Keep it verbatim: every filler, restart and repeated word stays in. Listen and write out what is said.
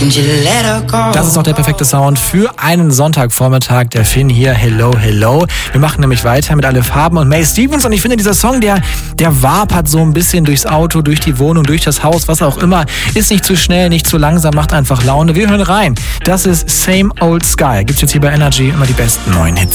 Das ist doch der perfekte Sound für einen Sonntagvormittag. Der Finn hier, hello, hello. Wir machen nämlich weiter mit Alle Farben und May Stevens. Und ich finde, dieser Song, der, der wapert so ein bisschen durchs Auto, durch die Wohnung, durch das Haus, was auch immer. Ist nicht zu schnell, nicht zu langsam, macht einfach Laune. Wir hören rein. Das ist Same Old Sky. Gibt's jetzt hier bei Energy immer die besten neuen Hits.